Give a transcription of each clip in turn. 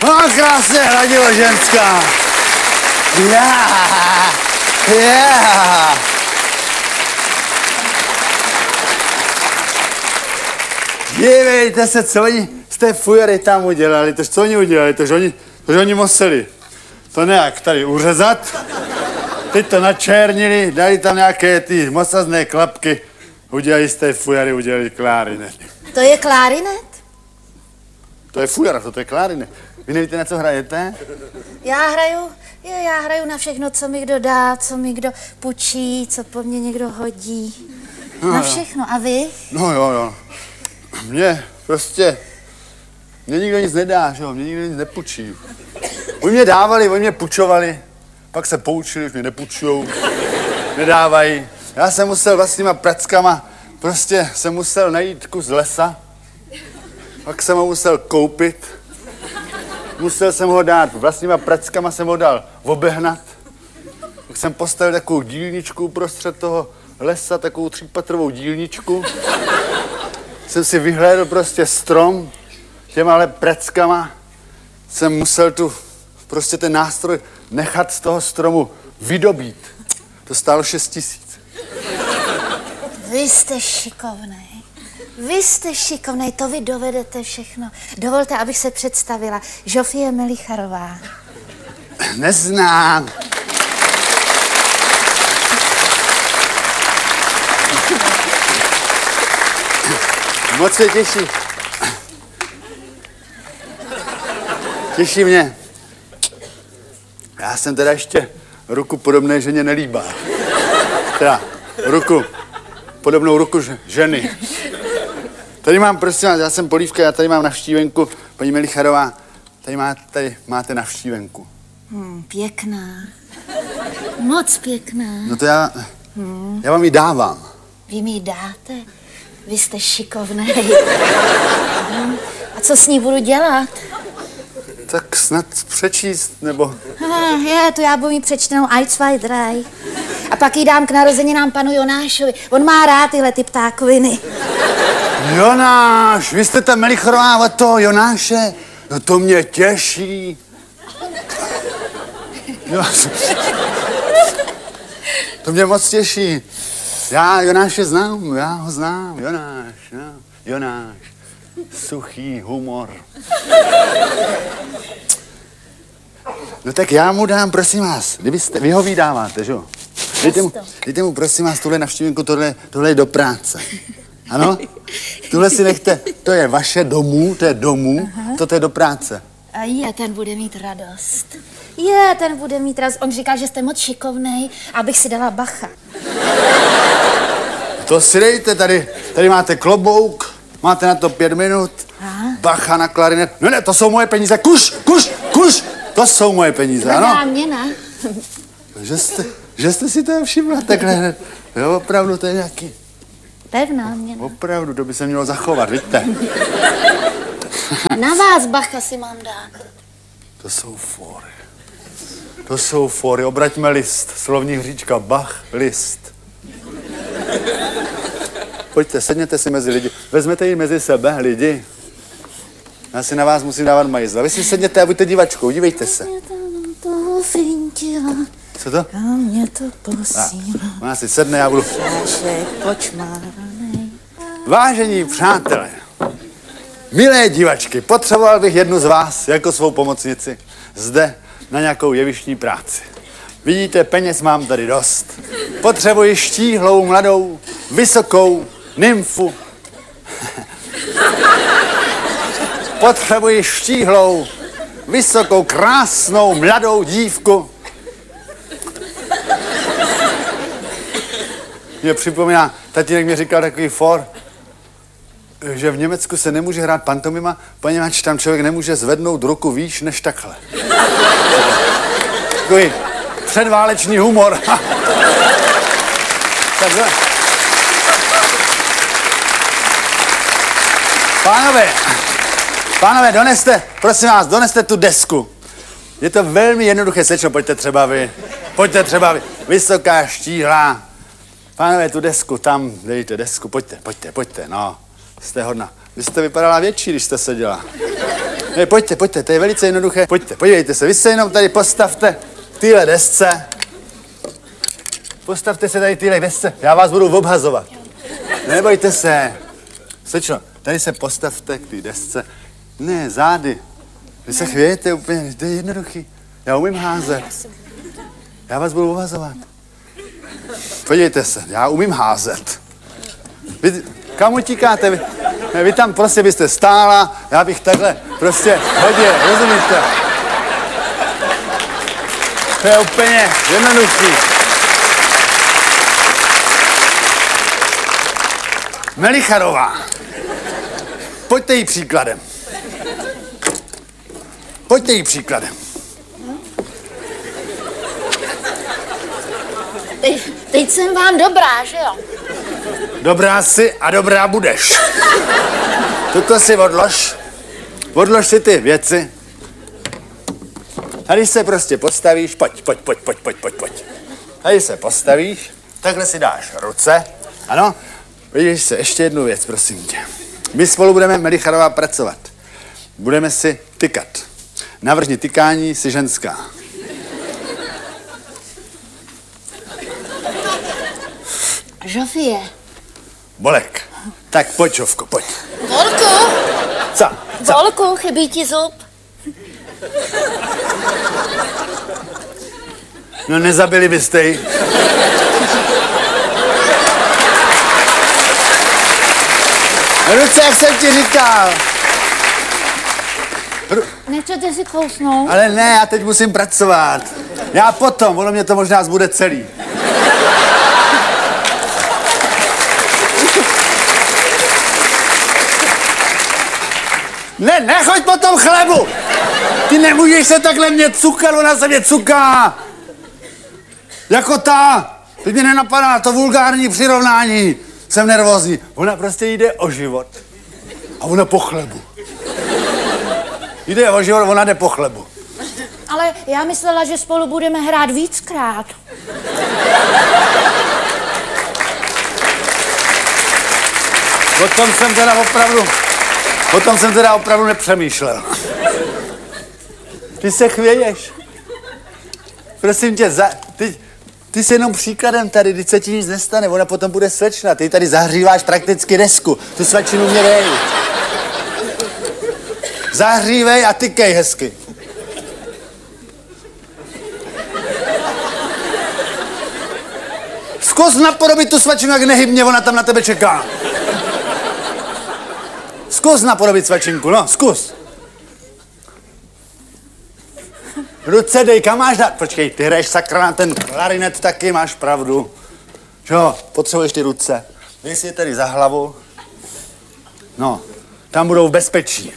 No krásně hladilo ženská. Dívejte se, co oni z té fujary tam udělali, co oni udělali, to, že oni museli to nějak tady uřezat, teď to načernili, dali tam nějaké ty mosazné klapky, udělali z té fujary, udělali klarinet. To je klarinet? To je fujara, to je klarinet. Vy nevíte, na co hrajete? Já hraju na všechno, co mi kdo dá, co mi kdo půjčí, co po mně někdo hodí. Na všechno. A vy? No jo. Mně nikdo nic nedá, že jo, mě nikdo nic nepůjčí. Oni mě dávali, oni mě půjčovali, pak se poučili, už mě nepůjčujou, nedávají. Já jsem musel vlastníma prackama, jsem musel najít kus lesa, pak jsem ho musel koupit, musel jsem ho dát, vlastníma prackama jsem ho dal obehnat, pak jsem postavil takovou dílničku uprostřed toho lesa, takovou 3patrovou dílničku. Jsem si vyhlédl strom, těma prackama jsem musel ten nástroj nechat z toho stromu vydobít. To stálo 6 000. Vy jste šikovnej, to vy dovedete všechno. Dovolte, abych se představila. Žofie Melicharová. Neznám. Moc se těší. Těší mě. Já jsem teda ještě ruku podobné ženě nelíbá. Teda podobnou ruku ženy. Tady mám, prosím vás, já jsem Polívka, já tady mám navštívenku, paní Melicharová, tady máte navštívenku. Pěkná. Moc pěkná. No to já vám ji dávám. Vy mi ji dáte? Vy jste šikovnej. A co s ní budu dělat? Tak snad přečíst, nebo... To já budu mít přečtenou Eins, zwei, drei. A pak jí dám k narozeninám panu Jonášovi. On má rád tyhle ty ptákoviny. Jonáš, vy jste ta Melicharová od toho Jonáše? No to mě těší. To mě moc těší. Já Jonáše znám, já ho znám. Jonáš. Suchý humor. No tak já mu dám, prosím vás, vy ho vydáváte, že jo? Dejte mu, prosím vás, tuhle navštívenku, tohle je do práce. Ano? Tuhle si nechte, to je vaše domů, to je domů, toto je do práce. A ten bude mít radost. On říká, že jste moc šikovnej, abych si dala bacha. To si dejte, tady máte klobouk, máte na to 5 minut, bacha na klarinet. Ne, to jsou moje peníze, kuš, to jsou moje peníze, ano? Pevná měna. Že jste si to všimla takhle, jo, opravdu to je nějaký... Pevná měna. Opravdu, to by se mělo zachovat, vidíte? Na vás bacha si mám dát. To jsou fóry, obraťme list, slovní hříčka, Bach, list. Pojďte, sedněte si mezi lidi, vezmete ji mezi sebe, lidi. Já si na vás musím dávat majzla. Vy si sedněte a buďte divačkou, dívejte se. Co to? Mě to posílá. Ona si sedne, já budu... Vážení přátelé, milé divačky, potřeboval bych jednu z vás jako svou pomocnici zde na nějakou jevištní práci. Vidíte, peněz mám tady dost. Potřebuji štíhlou, mladou, vysokou nymfu. Potřebuji štíhlou, vysokou, krásnou, mladou dívku. Mě připomíná, tatínek mi říkal takový for, že v Německu se nemůže hrát pantomima, poněvadž tam člověk nemůže zvednout ruku výš než takhle. Takový předválečný humor. Takže. Pánové, prosím vás, doneste tu desku. Je to velmi jednoduché, slečno, pojďte třeba vy. Vysoká, štíhlá. Pánové, tu desku, tam dejte desku, pojďte, no. Jste hodná. Vy jste vypadala větší, když jste seděla. Ne, pojďte, to je velice jednoduché. Pojďte, podívejte se, vy se jenom tady postavte v téhle desce. Postavte se tady v téhle desce, já vás budu obhazovat. Nebojte se. Slečno, tady se postavte k té desce. Ne, zády. Vy se chvějete úplně, to je jednoduchý. Já umím házet. Já vás budu obhazovat. Podívejte se, já umím házet. Vy, kam utíkáte? Vy tam prostě byste stála, já bych takhle prostě hodil, rozumíte? To je úplně jednoduchý. Melicharová. Pojďte jí příkladem. Pojďte jí příkladem. Teď jsem vám dobrá, že jo? Dobrá jsi a dobrá budeš. Tuto si odlož. Odlož si ty věci. Tady se prostě postavíš, pojď. Tady se postavíš, takhle si dáš ruce, ano. Vidíš se, ještě jednu věc, prosím tě. My spolu budeme, Melicharová, pracovat. Budeme si tykat. Navrhni tykání, jsi ženská. Žofie. Bolek. Tak pojď, Žofko, pojď. Volku. Co? Volku, chybí ti zub. No nezabili byste ji. Ruce, jak jsem ti říkal. Nechcete si kousnout? Ale ne, já teď musím pracovat. Já potom, ono mě to možná zbude celý. Ne, nechoď po tom chlebu! Ty nemůžeš se takhle mě cukat, ona se mě cuká! Jako ta! Teď mě nenapadá to vulgární přirovnání. Jsem nervózní. Ona prostě jde o život. A ona po chlebu. Jde o život, ona jde po chlebu. Ale já myslela, že spolu budeme hrát víckrát. Potom jsem teda opravdu nepřemýšlel. Ty se chvěješ. Prosím tě, ty jsi jenom příkladem tady, když se ti nic nestane, ona potom bude slečna. Ty tady zahříváš prakticky desku. Tu svačinu mě dej. Zahřívej a tykej hezky. Zkus napodobit tu svačinu, jak nehybně, ona tam na tebe čeká. Zkus napodobit svačinku, no, zkus. Ruce dej, kam máš dát? Počkej, ty hraješ sakra na ten klarinet taky, máš pravdu. Jo, potřebuješ ty ruce. Dej si je tady za hlavu. No, tam budou v bezpečí.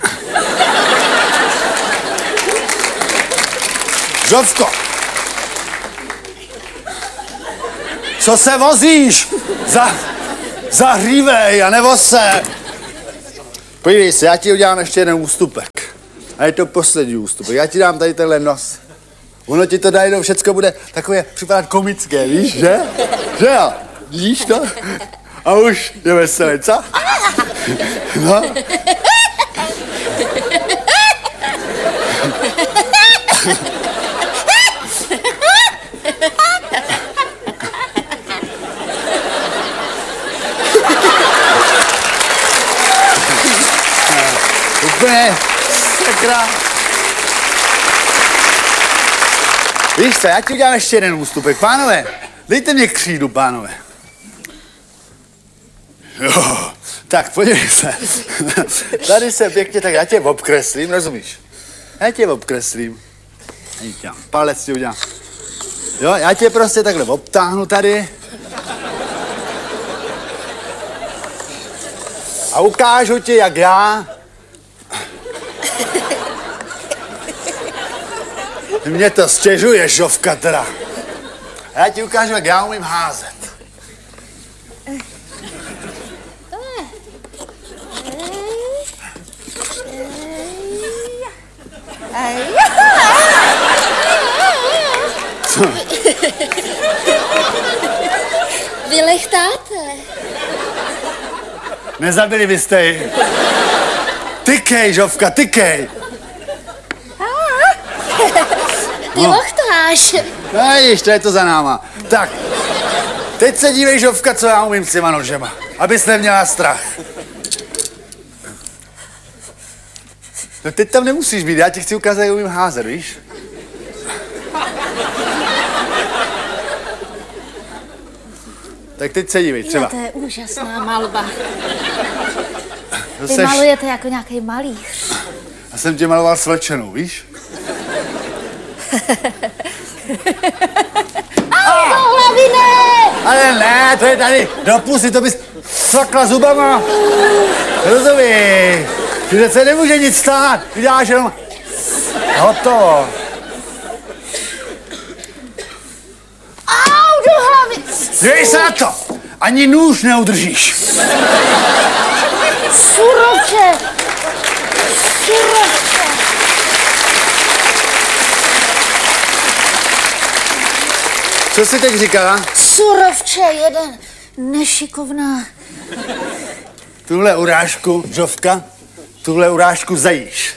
Žovko! Co se vozíš? Zahřívej a nevoz se. Podívej se, já ti udělám ještě jeden ústupek. A je to poslední ústupek. Já ti dám tady tenhle nos. Ono ti to najednou všecko bude takové připadat komické, víš, že? Že jo? Vidíš to? A už je veselé, co? No. Úplně sakra. Víš co, já ti udělám ještě jeden ústupek. Pánové, dejte mě křídu, pánové. Jo, tak podívej se. Tady se pěkně, tak já tě obkreslím, rozumíš? Já tě obkreslím. Palec ti udělám. Jo, já tě prostě takhle obtáhnu tady. A ukážu ti, jak já. Mě to stěžuje, Žovka, teda. Já ti ukážu, jak já umím házet. Co? Vy lechtáte. Nezabili byste ji. Tykej, Žovka, tykej. ty lochtáš. Vidíš, to je to za náma. Tak, teď se dívej, Žofka, co já umím s těma nožema. Abys neměla strach. No teď tam nemusíš být, já ti chci ukázat, jak umím házet, víš? Tak teď se dívej, třeba. To je úžasná malba. To Vy malujete jako nějaký malíř. Já jsem tě maloval svlečenou, víš? Ale do hlavy ne! Ale ne, to je tady do pusy, to bys sakla zubama. Rozumíš? Že se nemůže nic stát, ty děláš jenom hotovo. Au, do hlavy! Dívej se na to, ani nůž neudržíš. Surovče! Surovče! Co jsi teď říkala? Surovče, jeden nešikovná. Tuhle urážku, Žofka, tuhle urážku zajíš.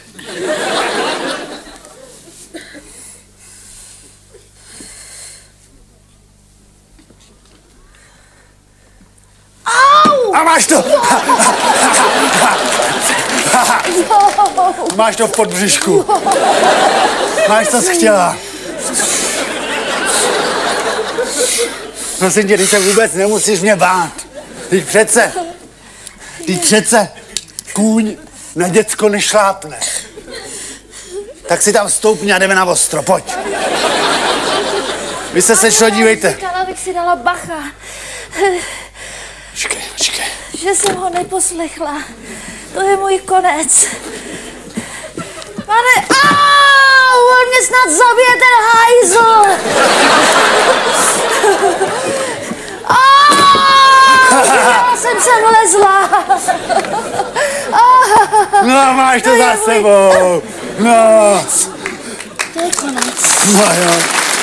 Au! A máš to! Máš to v podbřišku. Máš to, co chtěla. Prosím tě, ty se vůbec nemusíš mě bát. Teď přece kůň na děcko nešlápne. Tak si tam stoupni a jdeme na ostro, pojď. Vy se sešlo, dívejte. Říkala, abych si dala bacha. Počkej. Že jsem ho neposlechla. To je můj konec. Pane, au, on mě snad zabije ten hajzl. Já jsem sem lezla. No, máš to za sebou. No. To je konec. No jo.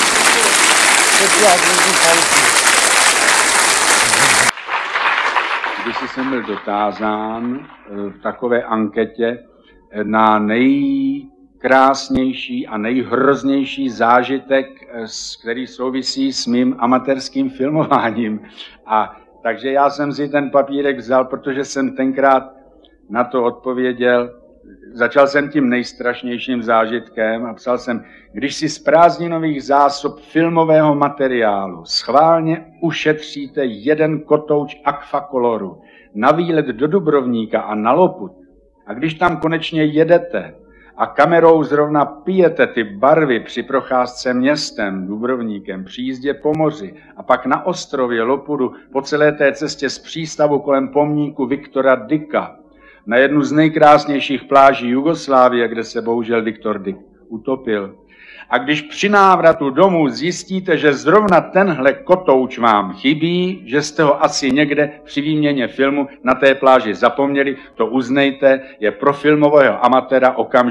Když jsem byl dotázán v takové anketě na nejkrásnější a nejhroznější zážitek, který souvisí s mým amatérským filmováním. Takže já jsem si ten papírek vzal, protože jsem tenkrát na to odpověděl. Začal jsem tím nejstrašnějším zážitkem a psal jsem, když si z prázdninových zásob filmového materiálu schválně ušetříte jeden kotouč Aquakoloru na výlet do Dubrovníka a na Lopud, a když tam konečně jedete a kamerou zrovna pijete ty barvy při procházce městem, Dubrovníkem, při jízdě po moři a pak na ostrově Lopudu po celé té cestě z přístavu kolem pomníku Viktora Dicka na jednu z nejkrásnějších pláží Jugoslávie, kde se bohužel Viktor Dick utopil. A když při návratu domů zjistíte, že zrovna tenhle kotouč vám chybí, že jste ho asi někde při výměně filmu na té pláži zapomněli, to uznejte, je pro filmového amatéra okamžitě